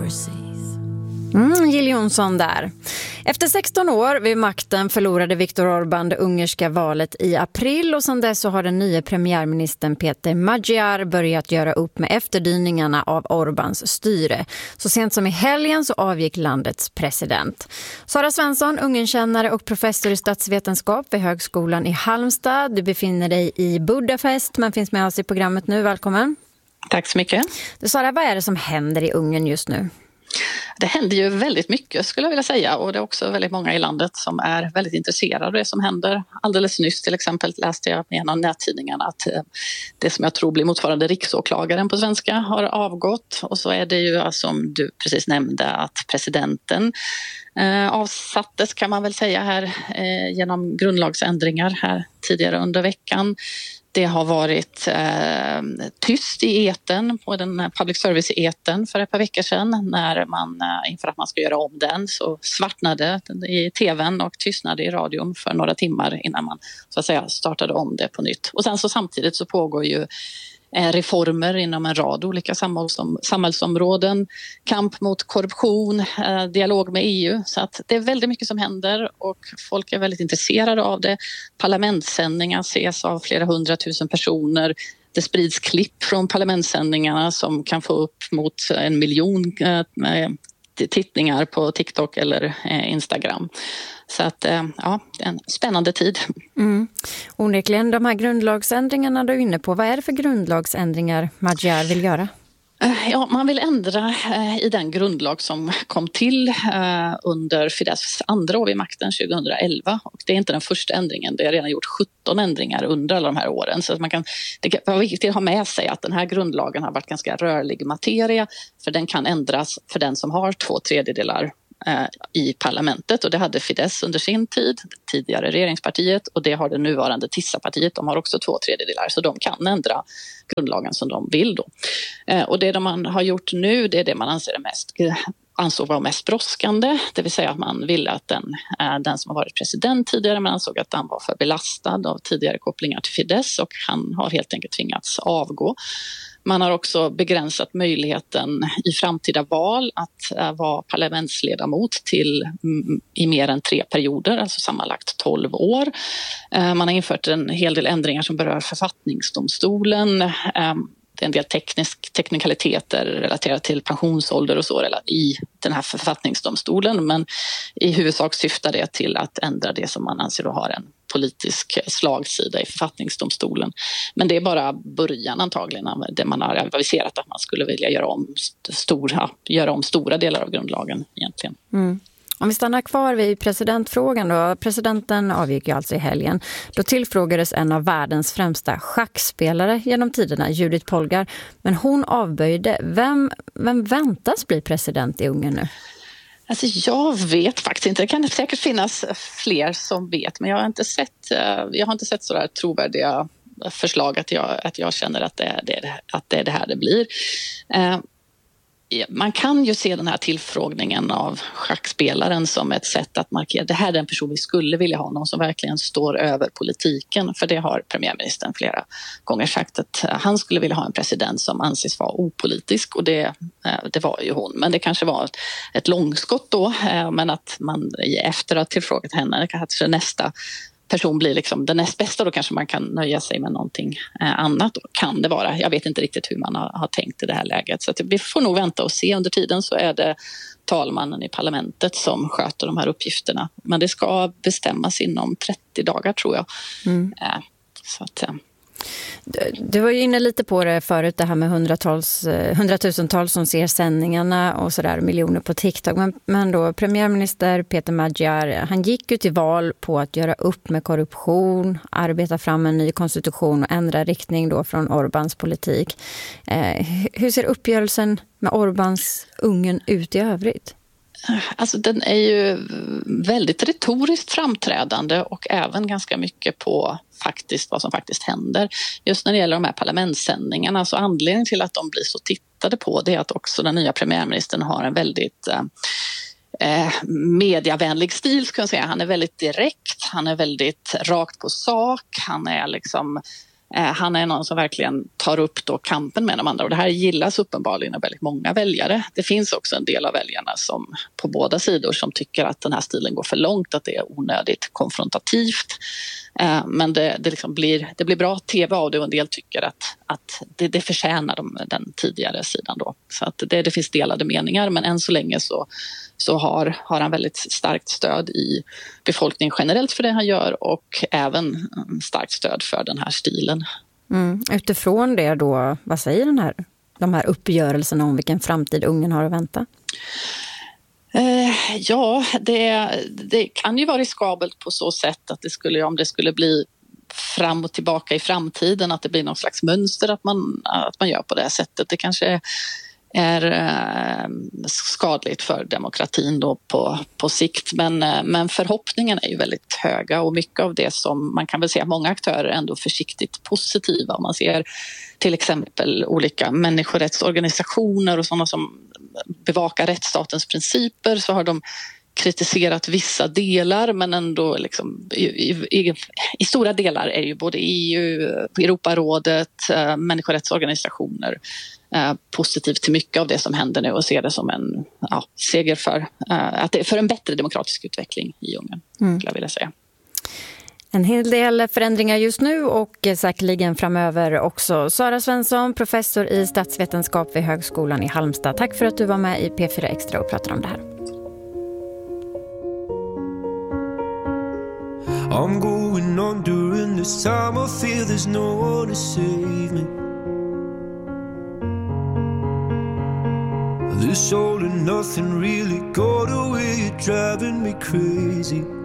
Jill Johnson där. Efter 16 år vid makten förlorade Viktor Orbán det ungerska valet i april och sedan dess så har den nya premiärministern Peter Magyar börjat göra upp med efterdyningarna av Orbáns styre. Så sent som i helgen så avgick landets president. Sara Svensson, ungerkännare och professor i statsvetenskap vid högskolan i Halmstad. Du befinner dig i Budapest men finns med oss i programmet nu. Välkommen. Tack så mycket. Sara, vad är det som händer i Ungern just nu? Det händer ju väldigt mycket skulle jag vilja säga, och det är också väldigt många i landet som är väldigt intresserade av det som händer. Alldeles nyss till exempel läste jag i en av nättidningarna att det som jag tror blir motsvarande riksåklagaren på svenska har avgått, och så är det ju som du precis nämnde att presidenten avsattes kan man väl säga här genom grundlagsändringar här tidigare under veckan. Det har varit tyst i etern, på den public service i etern för ett par veckor sedan när man inför att man ska göra om den så svartnade i tvn och tystnade i radion för några timmar innan man så att säga startade om det på nytt. Och sen så samtidigt så pågår ju reformer inom en rad olika samhällsområden, kamp mot korruption, dialog med EU. Så att det är väldigt mycket som händer och folk är väldigt intresserade av det. Parlamentssändningar ses av flera 100 000 personer. Det sprids klipp från parlamentssändningarna som kan få upp mot 1 miljon tittningar på TikTok eller Instagram. Så att ja, det är en spännande tid. Onekligen, de här grundlagsändringarna du är inne på, vad är det för grundlagsändringar Magyar vill göra? Ja, man vill ändra i den grundlag som kom till under Fidesz andra år vid makten 2011. Och det är inte den första ändringen, det har redan gjort 17 ändringar under alla de här åren. Så att det var viktigt att ha med sig att den här grundlagen har varit ganska rörlig materia, för den kan ändras för den som har 2/3 i parlamentet, och det hade Fidesz under sin tid, tidigare regeringspartiet, och det har det nuvarande Tissa-partiet, de har också 2/3, så de kan ändra grundlagen som de vill då. Och det man har gjort nu, det är det man ansåg var mest brådskande, det vill säga att man ville att den som har varit president tidigare, man ansåg att han var för belastad av tidigare kopplingar till Fidesz och han har helt enkelt tvingats avgå. Man har också begränsat möjligheten i framtida val att vara parlamentsledamot i mer än 3 perioder, alltså sammanlagt 12 år. Man har infört en hel del ändringar som berör författningsdomstolen. Det är en del teknikaliteter relaterat till pensionsålder och så i den här författningsdomstolen, men i huvudsak syftar det till att ändra det som man anser har en politisk slagsida i författningsdomstolen. Men det är bara början antagligen av det man har aviserat att man skulle vilja göra om stora delar av grundlagen egentligen. Om vi stannar kvar vid presidentfrågan då. Presidenten avgick ju alltså i helgen. Då tillfrågades en av världens främsta schackspelare genom tiderna, Judith Polgar. Men hon avböjde. Vem väntas bli president i Ungern nu? Alltså jag vet faktiskt inte. Det kan säkert finnas fler som vet. Men jag har inte sett sådär trovärdiga förslag att jag känner att det är det här det blir. Man kan ju se den här tillfrågningen av schackspelaren som ett sätt att markera det här är den person vi skulle vilja ha, någon som verkligen står över politiken, för det har premiärministern flera gånger sagt att han skulle vilja ha en president som anses vara opolitisk, och det var ju hon, men det kanske var ett långskott då, men att man efter att tillfrågat henne kanske nästa person blir liksom den näst bästa, då kanske man kan nöja sig med någonting annat. Då kan det vara. Jag vet inte riktigt hur man har tänkt i det här läget. Så att vi får nog vänta och se. Under tiden så är det talmannen i parlamentet som sköter de här uppgifterna. Men det ska bestämmas inom 30 dagar tror jag. Så att... Du var ju inne lite på det förut, det här med hundratusentals som ser sändningarna och sådär, miljoner på TikTok. Men då premiärminister Peter Magyar, han gick ju till val på att göra upp med korruption, arbeta fram en ny konstitution och ändra riktning då från Orbáns politik. Hur ser uppgörelsen med Orbáns Ungern ut i övrigt? Alltså den är ju väldigt retoriskt framträdande och även ganska mycket på vad som faktiskt händer. Just när det gäller de här parlamentssändningarna, så anledningen till att de blir så tittade på, det är att också den nya premiärministern har en väldigt mediavänlig stil, ska jag säga. Han är väldigt direkt, han är väldigt rakt på sak, han är liksom Han är någon som verkligen tar upp då kampen med de andra, och det här gillas uppenbarligen av väldigt många väljare. Det finns också en del av väljarna som på båda sidor som tycker att den här stilen går för långt, att det är onödigt konfrontativt. Men det blir bra tv av det, och en del tycker att det förtjänar den tidigare sidan då. Så att det finns delade meningar, men än så länge så har han väldigt starkt stöd i befolkningen generellt för det han gör, och även starkt stöd för den här stilen. Utifrån det då, vad säger de här uppgörelserna om vilken framtid Ungern har att vänta? Ja, det kan ju vara riskabelt på så sätt att om det skulle bli fram och tillbaka i framtiden, att det blir någon slags mönster att man gör på det här sättet. Det kanske är skadligt för demokratin då på sikt, men förhoppningen är ju väldigt höga, och mycket av det som man kan väl säga många aktörer är ändå försiktigt positiva. Om man ser till exempel olika människorättsorganisationer och sådana som bevakar rättsstatens principer, så har de kritiserat vissa delar, men ändå liksom, i stora delar är ju både EU, Europarådet, människorättsorganisationer positivt till mycket av det som händer nu, och ser det som en seger för en bättre demokratisk utveckling i Ungern, skulle jag vilja säga. En hel del förändringar just nu och säkerligen framöver också. Sara Svensson, professor i statsvetenskap vid Högskolan i Halmstad. Tack för att du var med i P4 Extra och pratade om det här. I'm going on during this time. I feel there's no one to save me. This all and nothing really got away, you're driving me crazy.